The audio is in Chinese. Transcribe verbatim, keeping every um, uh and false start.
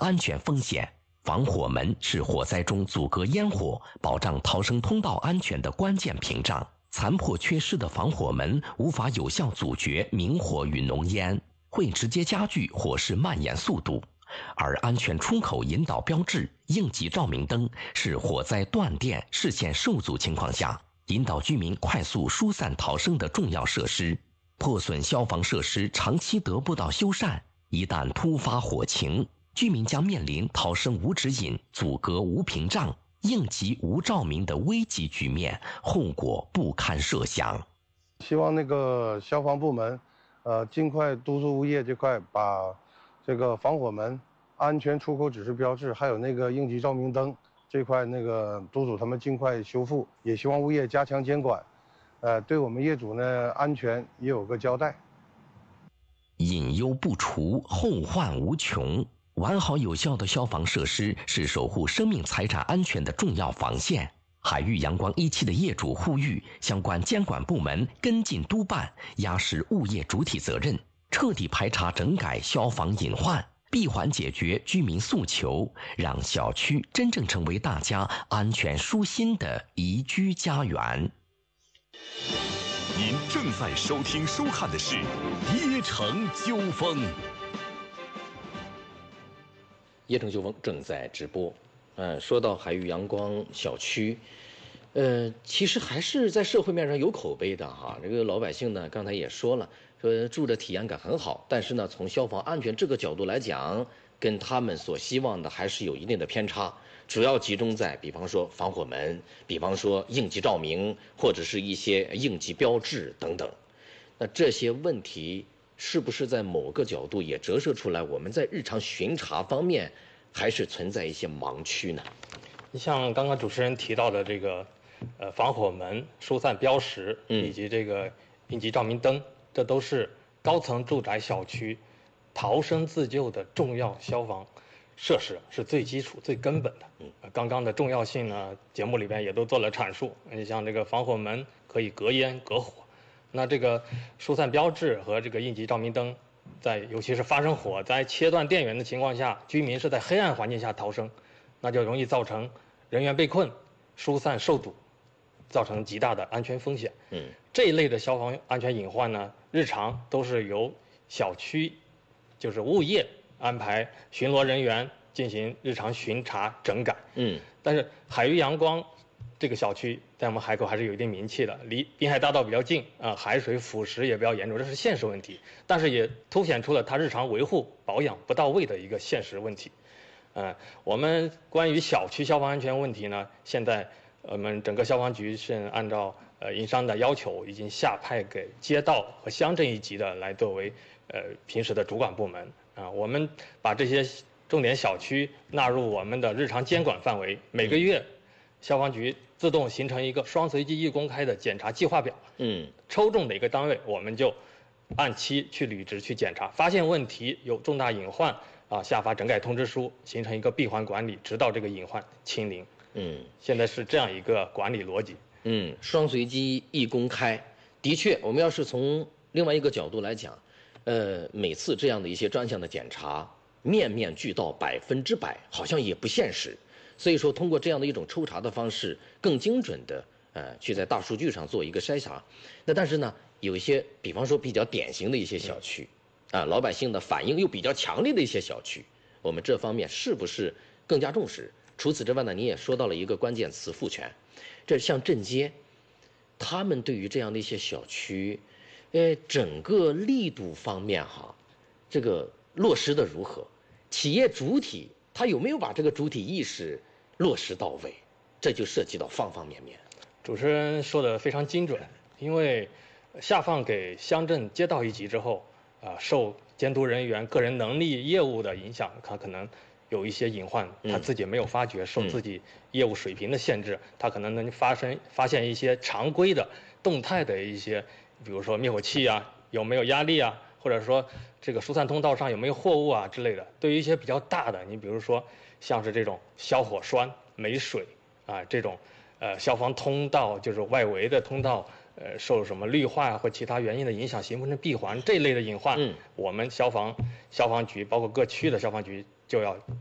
安全风险。防火门是火灾中阻隔烟火、保障逃生通道安全的关键屏障。残破缺失的防火门无法有效阻绝明火与浓烟，会直接加剧火势蔓延速度。而安全出口引导标志、应急照明灯是火灾断电、视线受阻情况下引导居民快速疏散逃生的重要设施。破损消防设施长期得不到修缮，一旦突发火情，居民将面临逃生无指引、阻隔无屏障、应急无照明的危急局面，后果不堪设想。 希望那个消防部门，呃，尽快督促物业这块把这个防火门、安全出口指示标志，还有那个应急照明灯这块，那个督促他们尽快修复。也希望物业加强监管，呃，对我们业主呢安全也有个交代。 隐忧不除，后患无穷。完好有效的消防设施是守护生命财产安全的重要防线。海域阳光一期的业主呼吁相关监管部门跟进督办，压实物业主体责任，彻底排查整改消防隐患，闭环解决居民诉求，让小区真正成为大家安全舒心的宜居家园。 您正在收听收看的是椰城纠纷。 椰城纠纷正在直播。嗯，说到海域阳光小区，呃，其实还是在社会面上有口碑的哈。这个老百姓呢，刚才也说了，说住着体验感很好，但是呢，从消防安全这个角度来讲，跟他们所希望的还是有一定的偏差。主要集中在，比方说防火门，比方说应急照明，或者是一些应急标志等等。那这些问题是不是在某个角度也折射出来，我们在日常巡查方面还是存在一些盲区呢？ 你像刚刚主持人提到的这个，呃，防火门、疏散标识， 嗯， 以及这个应急照明灯，这都是高层住宅小区逃生自救的重要消防设施，是最基础、最根本的。嗯，刚刚的重要性呢，节目里边也都做了阐述。你像这个防火门可以隔烟隔火，那这个疏散标志和这个应急照明灯，在尤其是发生火灾、切断电源的情况下，居民是在黑暗环境下逃生，那就容易造成人员被困、疏散受阻，造成极大的安全风险。 嗯， 这一类的消防安全隐患呢，日常都是由小区，就是物业安排巡逻人员进行日常巡查整改。 嗯， 但是海域阳光这个小区在我们海口还是有一定名气的，离滨海大道比较近啊、呃，海水腐蚀也比较严重，这是现实问题。但是也凸显出了它日常维护保养不到位的一个现实问题。呃，我们关于小区消防安全问题呢，现在我们整个消防局是按照呃营商的要求，已经下派给街道和乡镇一级的来作为呃平时的主管部门啊、呃。我们把这些重点小区纳入我们的日常监管范围，每个月消防局自动形成一个双随机易公开的检查计划表。 嗯， 抽中哪个单位，我们就按期去履职去检查，发现问题有重大隐患啊，下发整改通知书，形成一个闭环管理，直到这个隐患清零。 嗯， 现在是这样一个管理逻辑。 嗯，双随机易公开，的确，我们要是从另外一个角度来讲，呃，每次这样的一些专项的检查，面面俱到百分之百，好像也不现实。所以说，通过这样的一种抽查的方式，更精准的呃去在大数据上做一个筛查。那但是呢，有一些，比方说比较典型的一些小区，啊，老百姓的反应又比较强烈的一些小区，我们这方面是不是更加重视？除此之外呢，你也说到了一个关键词——赋权。这像镇街，他们对于这样的一些小区，呃，整个力度方面哈，这个落实的如何？企业主体他有没有把这个主体意识落实到位？这就涉及到方方面面。 主持人说的非常精准，因为下放给乡镇街道一级之后，啊、呃，受监督人员个人能力、业务的影响，他可能有一些隐患，他自己没有发觉，受自己业务水平的限制，他可能能发生发现一些常规的、动态的一些，比如说灭火器啊，有没有压力啊，或者说这个疏散通道上有没有货物啊之类的。对于一些比较大的，你比如说像是这种消火栓、没水啊这种，呃，消防通道就是外围的通道，呃，受什么绿化或其他原因的影响，形成闭环这一类的隐患， 嗯， 我们消防消防局包括各区的消防局就要